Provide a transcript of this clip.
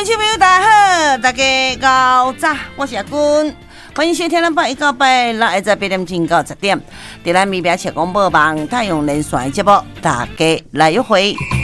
听众朋友，大家好，大家早，我是阿君，欢迎收听咱1到8六在8点钟到10点，在咱咪边切广播网太阳连线节目，大家来约会。